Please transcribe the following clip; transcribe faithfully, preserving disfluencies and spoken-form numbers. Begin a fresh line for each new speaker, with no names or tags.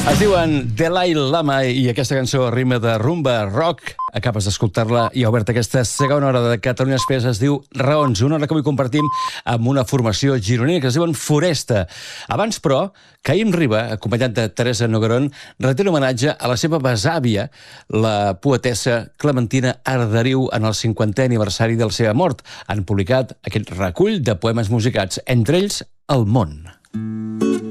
Es diuen Dalai Lama i aquesta cançó rima de rumba rock. Acabes d'escoltar-la i ha obert aquesta segona hora de Catalunya Express. Es diu Raons, una hora que avui compartim amb una formació gironina que es diuen Foresta. Abans, però, Caïm Riba, acompanyat de Teresa Noguerón, reté un homenatge a la seva besàvia, la poetessa Clementina Arderiu, en el cinquantè aniversari de la seva mort. Han publicat aquest recull de poemes musicats, entre ells El món.